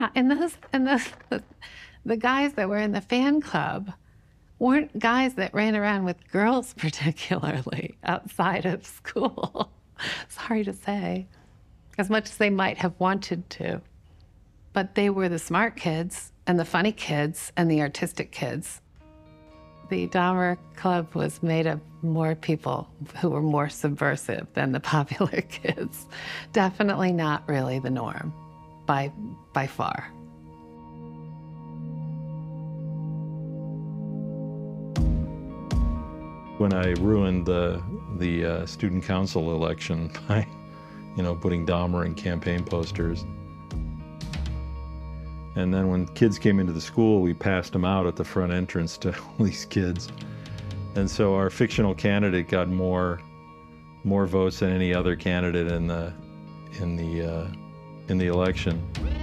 And the guys that were in the fan club weren't guys that ran around with girls particularly outside of school. Sorry to say, as much as they might have wanted to. But they were the smart kids and the funny kids and the artistic kids. The Dahmer Club was made of more people who were more subversive than the popular kids. Definitely not really the norm, by far. When I ruined the student council election by, putting Dahmer in campaign posters. And then when kids came into the school, we passed them out at the front entrance to all these kids. And so our fictional candidate got more votes than any other candidate in the election.